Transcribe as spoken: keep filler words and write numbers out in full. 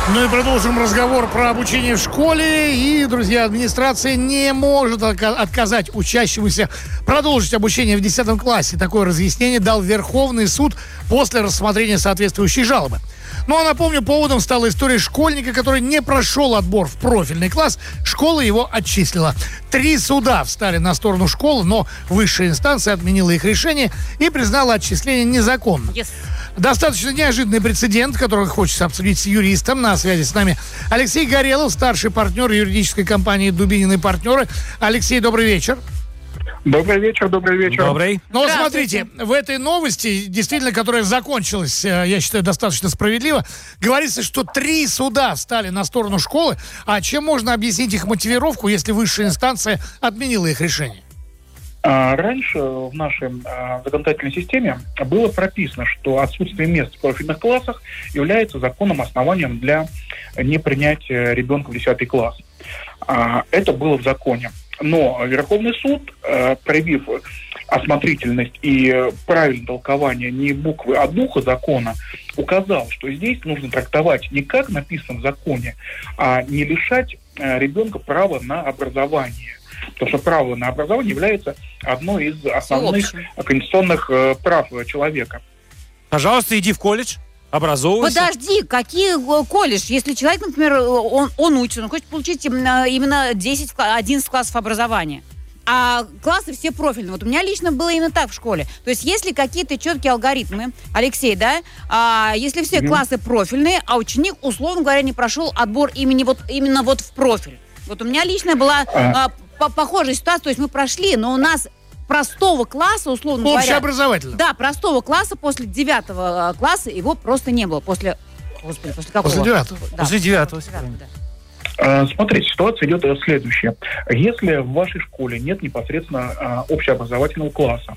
Ну и продолжим разговор про обучение в школе. И, друзья, администрация не может отказать учащемуся продолжить обучение в десятом классе. Такое разъяснение дал Верховный суд после рассмотрения соответствующей жалобы. Ну а напомню, поводом стала история школьника, который не прошел отбор в профильный класс. Школа его отчислила. Три суда встали на сторону школы, но высшая инстанция отменила их решение и признала отчисление незаконным. Yes. Достаточно неожиданный прецедент, который хочется обсудить с юристом. На связи с нами Алексей Горелов, старший партнер юридической компании «Дубинин и партнеры». Алексей, добрый вечер. Добрый вечер, добрый вечер. Добрый. Ну вот смотрите, в этой новости, действительно, которая закончилась, я считаю, достаточно справедливо, говорится, что три суда встали на сторону школы. А чем можно объяснить их мотивировку, если высшая инстанция отменила их решение? Раньше в нашей законодательной системе было прописано, что отсутствие мест в профильных классах является законным основанием для непринятия ребенка в десятый класс. Это было в законе. Но Верховный суд, проявив осмотрительность и правильное толкование не буквы, а духа закона, указал, что здесь нужно трактовать не как написано в законе, а не лишать ребенка права на образование. Потому что право на образование является одной из основных конституционных э, прав человека. Пожалуйста, иди в колледж, образовывайся. Подожди, какие колледж? Если человек, например, он, он учится, он хочет получить именно, именно десять, одиннадцать классов образования, а классы все профильные. Вот у меня лично было именно так в школе. То есть если какие-то четкие алгоритмы, Алексей, да, а, если все mm-hmm. классы профильные, а ученик, условно говоря, не прошел отбор именно вот, именно вот в профиль. Вот у меня лично была... А, похожая ситуация, то есть мы прошли, но у нас простого класса, условно говоря... Общеобразовательного. Да, простого класса после девятого класса его просто не было. После... Господи, после какого? После девятого. Да, после девятого. После девятого, да. Смотрите, ситуация идет следующая. Если в вашей школе нет непосредственно общеобразовательного класса,